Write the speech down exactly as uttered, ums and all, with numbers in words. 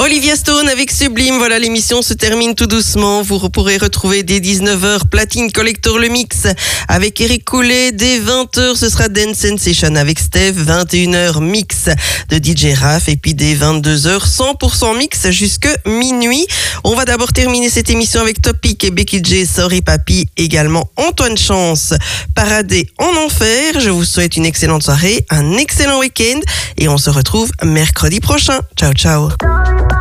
Olivia Stone avec Sublime. Voilà, l'émission se termine tout doucement. Vous pourrez retrouver dès dix-neuf heures Platine Collector le mix avec Eric Coulet. Dès vingt heures, ce sera Dance Sensation avec Steph. vingt et une heures mix de D J Raph. Et puis dès vingt-deux heures, cent pour cent mix jusque minuit. On va d'abord terminer cette émission avec Topic et Becky J, Sorry Papi. Également Antoine Chance, Paradé en enfer. Je vous souhaite une excellente soirée, un excellent week-end. Et on se retrouve mercredi prochain. Ciao, ciao.